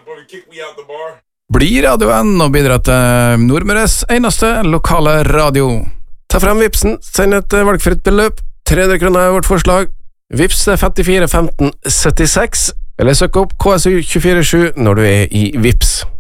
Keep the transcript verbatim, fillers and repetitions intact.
Blir radioen og bidra til Nordmøres eneste lokale radio. Ta frem Vipsen, send et valgfritt beløp. tre hundre kroner er vårt forslag. Vips er femtifire femten syttiseks, eller søk opp K S U to fire sju når du er i Vips.